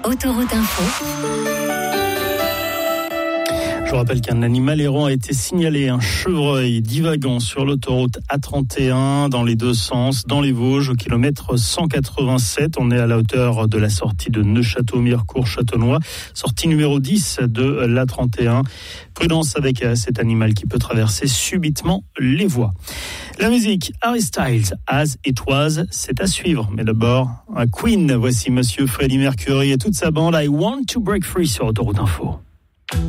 Autoroute Info. Je vous rappelle qu'un animal errant a été signalé, un chevreuil divagant sur l'autoroute A31 dans les deux sens, dans les Vosges, au kilomètre 187. On est à la hauteur de la sortie de Neufchâteau-Mirecourt-Châtenois, sortie numéro 10 de l'A31. Prudence avec cet animal qui peut traverser subitement les voies. La musique, Harry Styles, As It Was, c'est à suivre. Mais d'abord, un Queen. Voici Monsieur Freddie Mercury et toute sa bande, I Want to Break Free sur Autoroute Info.